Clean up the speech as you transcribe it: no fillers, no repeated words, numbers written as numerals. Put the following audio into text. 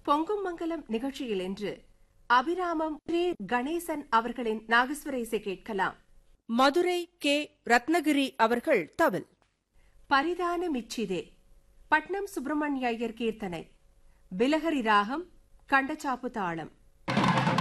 பொங்கும் மங்கலம் நிகழ்ச்சியில் இன்று அபிராமம் ஸ்ரீ கணேசன் அவர்களின் நாகஸ்வர இசை கேட்கலாம். மதுரை கே. ரத்னகிரி அவர்கள் தவில். பரிதான மிச்சிதே பட்னம் சுப்பிரமணிய ஐயர் கீர்த்தனை. பிலஹரி ராகம், கண்டச்சாப்பு தாளம்.